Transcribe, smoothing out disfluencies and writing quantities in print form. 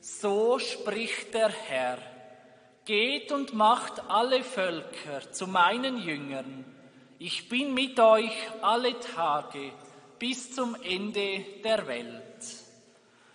So spricht der Herr: Geht und macht alle Völker zu meinen Jüngern. Ich bin mit euch alle Tage bis zum Ende der Welt.